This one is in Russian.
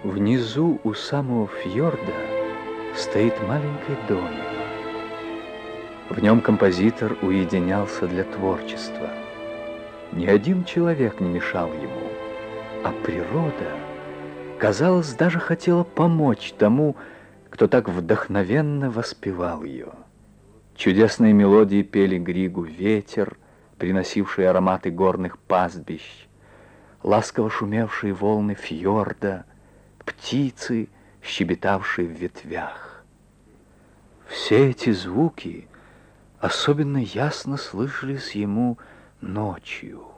Внизу у самого фьорда стоит маленький домик. В нем композитор уединялся для творчества. Ни один человек не мешал ему, а природа, казалось, даже хотела помочь тому, кто так вдохновенно воспевал ее. Чудесные мелодии пели Григу ветер, приносивший ароматы горных пастбищ, ласково шумевшие волны фьорда, птицы, щебетавшие в ветвях. Все эти звуки особенно ясно слышались ему ночью.